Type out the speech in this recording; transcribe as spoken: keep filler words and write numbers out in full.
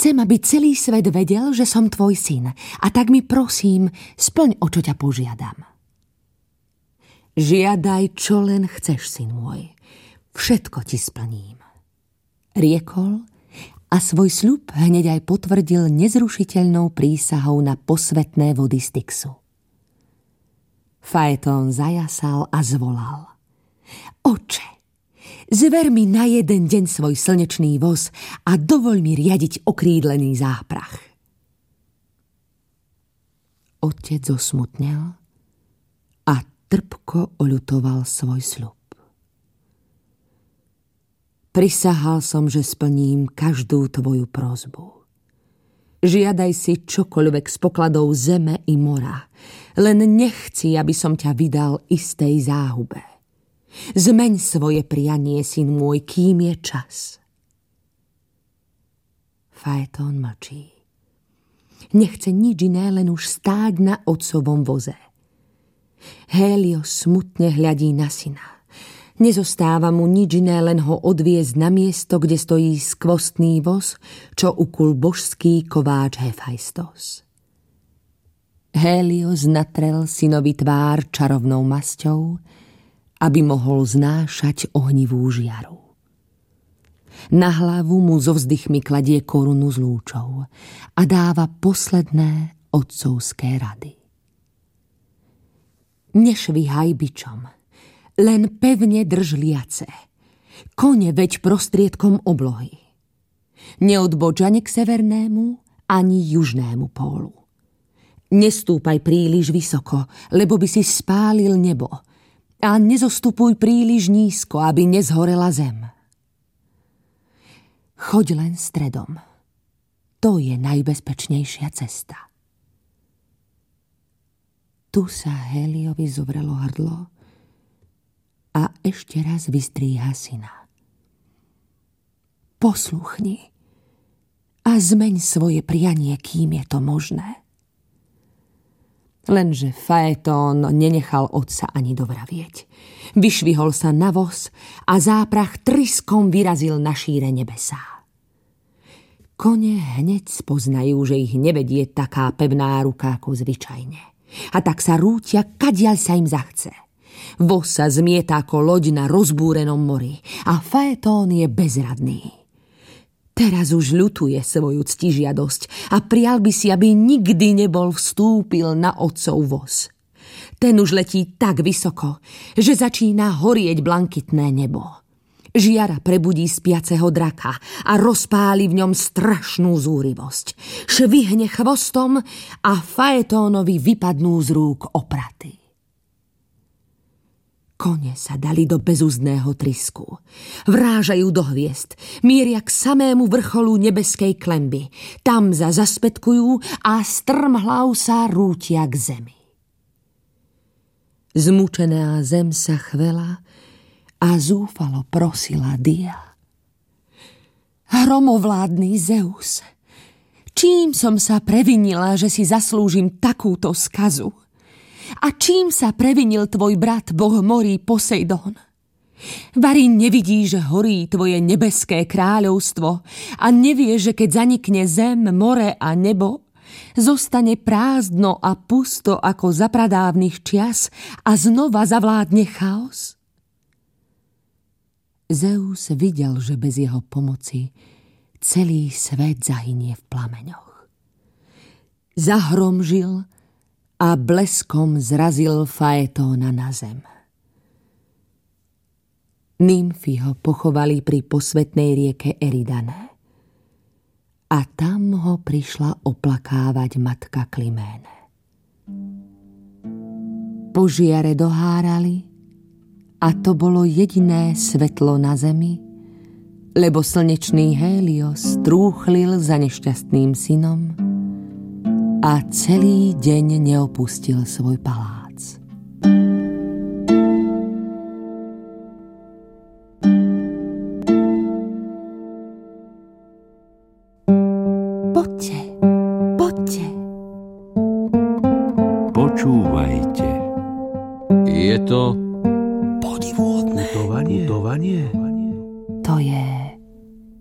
Chcem, aby celý svet vedel, že som tvoj syn. A tak mi prosím, splň, o čo ťa požiadam. Žiadaj, čo len chceš, syn môj. Všetko ti splním. Riekol a svoj sľub hneď aj potvrdil nezrušiteľnou prísahou na posvätné vody Styxu. Faetón zajasal a zvolal. Oče, zver mi na jeden deň svoj slnečný voz a dovoľ mi riadiť okrídlený záprach. Otec zosmutnel a trpko oľutoval svoj sľub. Prisahal som, že splním každú tvoju prosbu. Žiadaj si čokoľvek z pokladov zeme i mora, len nechci, aby som ťa vydal istej záhube. Zmeň svoje prianie, syn môj, kým je čas. Faetón mlčí. Nechce nič iné, len už stáť na otcovom voze. Hélios smutne hľadí na syna. Nezostáva mu nič iné, len ho odviezť na miesto, kde stojí skvostný voz, čo ukul božský kováč Hefajstos. Hélios natrel synovi tvár čarovnou masťou, aby mohol znášať ohnivú žiaru. Na hlavu mu so vzdychmi kladie korunu z lúčov a dáva posledné otcovské rady. Nešvihaj bičom, len pevne drž liace. Kone veď prostriedkom oblohy. Neodboč ani k severnému, ani južnému pólu. Nestúpaj príliš vysoko, lebo by si spálil nebo. A nezostupuj príliš nízko, aby nezhorela zem. Choď len stredom. To je najbezpečnejšia cesta. Tu sa Héliovi zovrelo hrdlo a ešte raz vystríha syna. Posluchni a zmeň svoje prianie, kým je to možné. Lenže Faetón nenechal otca ani dovravieť. Vyšvihol sa na voz a záprach tryskom vyrazil na šíre nebesá. Kone hneď spoznajú, že ich nevedie taká pevná ruka ako zvyčajne. A tak sa rútia, kadiaľ sa im zachce. Voz sa zmieta ako loď na rozbúrenom mori a Faetón je bezradný. Teraz už ľutuje svoju ctižiadosť a prial by si, aby nikdy nebol vstúpil na otcov voz. Ten už letí tak vysoko, že začína horieť blankitné nebo. Žiara prebudí spiaceho draka a rozpáli v ňom strašnú zúrivosť. Švihne chvostom a Faetónovi vypadnú z rúk opraty. Kone sa dali do bezúzdného trysku. Vrážajú do hviezd, mieria k samému vrcholu nebeskej klemby. Tam za zaspätkujú a strmhlav sa rútia k zemi. Zmučená zem sa chvela a zúfalo prosila Dia. Hromovládny Zeus, čím som sa previnila, že si zaslúžim takúto skazu? A čím sa previnil tvoj brat, boh morí Poseidón? Vari nevidí, že horí tvoje nebeské kráľovstvo a nevie, že keď zanikne zem, more a nebo, zostane prázdno a pusto ako za pradávnych čias a znova zavládne chaos? Zeus videl, že bez jeho pomoci celý svet zahynie v plameňoch. Zahromžil a bleskom zrazil Faetóna na zem. Nymfy ho pochovali pri posvätnej rieke Eridane a tam ho prišla oplakávať matka Kliméne. Požiare dohárali a to bolo jediné svetlo na zemi, lebo slnečný Hélios trúchlil za nešťastným synom a celý deň neopustil svoj palác. Poďte, poďte. Počúvajte. Je to podivuhodné. Putovanie. To je